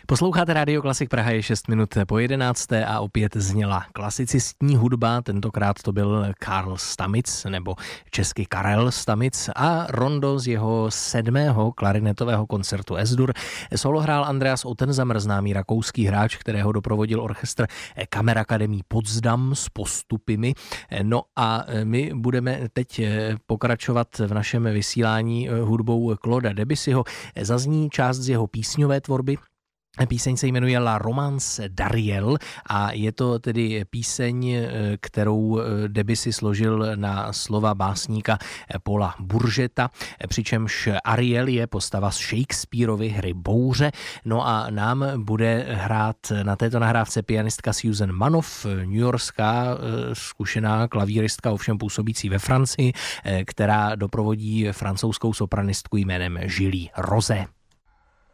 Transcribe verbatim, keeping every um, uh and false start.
Posloucháte Rádio Klasik Praha, je šest minut po jedenácté a opět zněla klasicistní hudba, tentokrát to byl Karl Stamitz, nebo česky Karel Stamitz a rondo z jeho sedmého klarinetového koncertu Es-dur. Solo hrál Andreas Ottensammer, známý rakouský hráč, kterého doprovodil orchestr Kammerakademie Potsdam s postupy. No a my budeme teď pokračovat v našem vysílání hudbou Clauda Debussyho. Zazní část z jeho písňové tvorby. Píseň se jmenuje La Romance d'Ariel a je to tedy píseň, kterou Debussy složil na slova básníka Paula Bourgeta, přičemž Ariel je postava z Shakespeareovy hry Bouře. No a nám bude hrát na této nahrávce pianistka Susan Manoff, newyorská zkušená klavíristka, ovšem působící ve Francii, která doprovodí francouzskou sopranistku jménem Julie Rosé.